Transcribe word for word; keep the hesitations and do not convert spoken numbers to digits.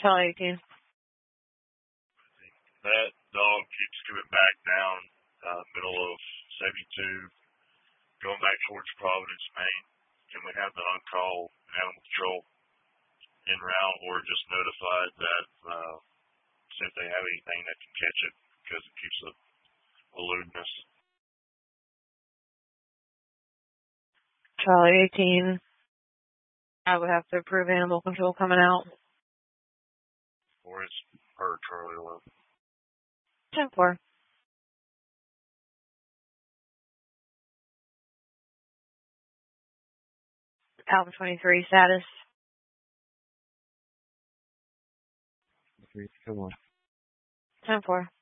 Charlie eighteen. That dog keeps coming back down, uh, middle of seventy-two, going back towards Providence, Maine. Can we have the on-call animal control en route, or just notified that, uh, see if they have anything that can catch it, because it keeps eluding us. Charlie eighteen. I would have to approve animal control coming out. Or it's per Charlie eleven. ten four. Alpha twenty-three status. Come on. ten four.